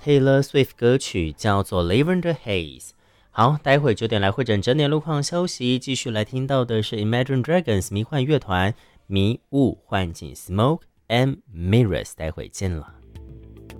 Taylor Swift 歌曲，叫做 Lavender Haze。好，待会9点来会诊整点路况消息，继续来听到的是 Imagine Dragons 迷幻乐团迷雾幻境 Smoke and Mirrors，待会见了。